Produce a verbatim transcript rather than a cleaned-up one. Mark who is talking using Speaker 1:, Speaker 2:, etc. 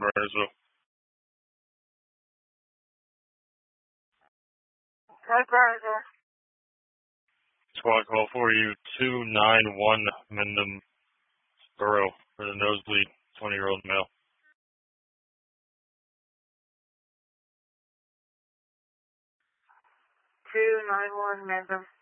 Speaker 1: Burnsville.
Speaker 2: Hi, Burnsville.
Speaker 1: Squad call for you, two nine one Mendham Borough for the nosebleed, twenty-year-old male.
Speaker 2: two nine one Mendham.